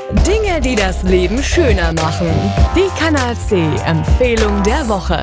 Dinge, die das Leben schöner machen. Die Kanal C Empfehlung der Woche.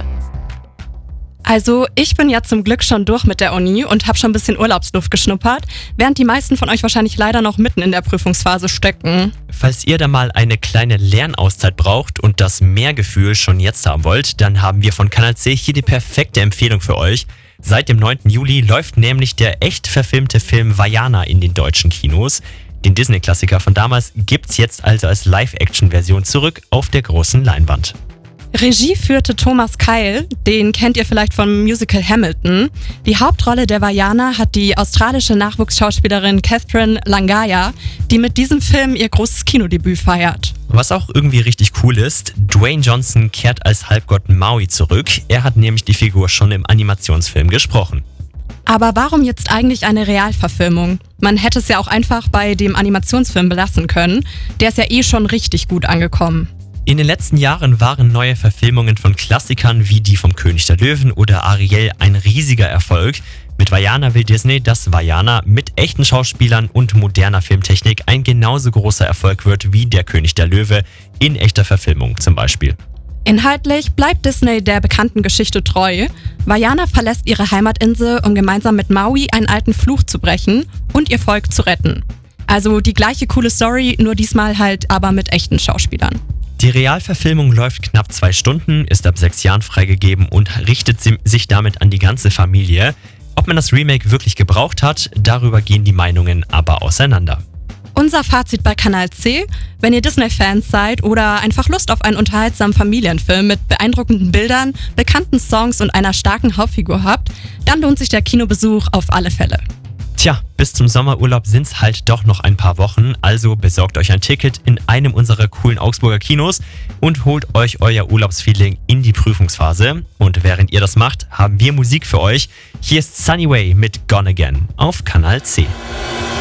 Also ich bin ja zum Glück schon durch mit der Uni und habe schon ein bisschen Urlaubsluft geschnuppert, während die meisten von euch wahrscheinlich leider noch mitten in der Prüfungsphase stecken. Falls ihr da mal eine kleine Lernauszeit braucht und das Mehrgefühl schon jetzt haben wollt, dann haben wir von Kanal C hier die perfekte Empfehlung für euch. Seit dem 9. Juli läuft nämlich der echt verfilmte Film Vaiana in den deutschen Kinos. Den Disney-Klassiker von damals gibt's jetzt also als Live-Action-Version zurück auf der großen Leinwand. Regie führte Thomas Keil, den kennt ihr vielleicht vom Musical Hamilton. Die Hauptrolle der Vaiana hat die australische Nachwuchsschauspielerin Catherine Langaya, die mit diesem Film ihr großes Kinodebüt feiert. Was auch irgendwie richtig cool ist, Dwayne Johnson kehrt als Halbgott Maui zurück. Er hat nämlich die Figur schon im Animationsfilm gesprochen. Aber warum jetzt eigentlich eine Realverfilmung? Man hätte es ja auch einfach bei dem Animationsfilm belassen können. Der ist ja eh schon richtig gut angekommen. In den letzten Jahren waren neue Verfilmungen von Klassikern wie die vom König der Löwen oder Ariel ein riesiger Erfolg. Mit Vaiana will Disney, dass Vaiana mit echten Schauspielern und moderner Filmtechnik ein genauso großer Erfolg wird wie der König der Löwe in echter Verfilmung zum Beispiel. Inhaltlich bleibt Disney der bekannten Geschichte treu. Vaiana verlässt ihre Heimatinsel, um gemeinsam mit Maui einen alten Fluch zu brechen und ihr Volk zu retten. Also die gleiche coole Story, nur diesmal halt aber mit echten Schauspielern. Die Realverfilmung läuft knapp 2 Stunden, ist ab 6 Jahren freigegeben und richtet sich damit an die ganze Familie. Ob man das Remake wirklich gebraucht hat, darüber gehen die Meinungen aber auseinander. Unser Fazit bei Kanal C: Wenn ihr Disney-Fans seid oder einfach Lust auf einen unterhaltsamen Familienfilm mit beeindruckenden Bildern, bekannten Songs und einer starken Hauptfigur habt, dann lohnt sich der Kinobesuch auf alle Fälle. Tja, bis zum Sommerurlaub sind's halt doch noch ein paar Wochen, also besorgt euch ein Ticket in einem unserer coolen Augsburger Kinos und holt euch euer Urlaubsfeeling in die Prüfungsphase. Und während ihr das macht, haben wir Musik für euch. Hier ist Sunny Way mit Gone Again auf Kanal C.